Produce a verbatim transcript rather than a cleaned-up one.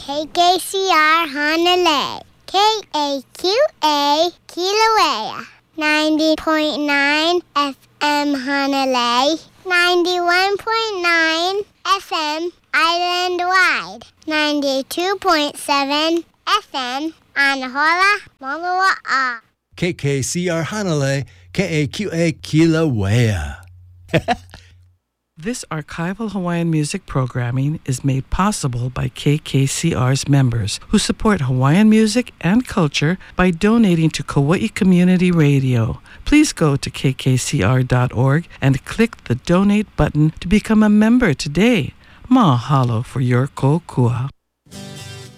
K K C R Honolulu, K A Q A Kilauea, ninety point nine F M Honolulu, ninety-one point nine F M island-wide, ninety-two point seven F M Anahola, Moloa'a. K K C R Hanalei, K A Q A Kilauea. This archival Hawaiian music programming is made possible by K K C R's members who support Hawaiian music and culture by donating to Kauai Community Radio. Please go to k k c r dot org and click the donate button to become a member today. Mahalo for your kokua.